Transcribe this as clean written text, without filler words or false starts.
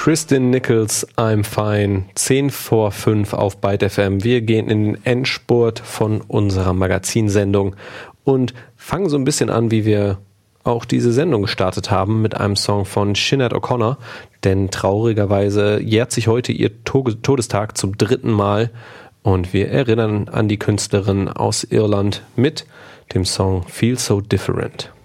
Kristin Nichols, I'm Fine, 10 vor 5 auf Byte FM. Wir gehen in den Endspurt von unserer Magazinsendung und fangen so ein bisschen an, wie wir auch diese Sendung gestartet haben, mit einem Song von Sinead O'Connor, denn traurigerweise jährt sich heute ihr Todestag zum 3. Mal und wir erinnern an die Künstlerin aus Irland mit dem Song Feel So Different.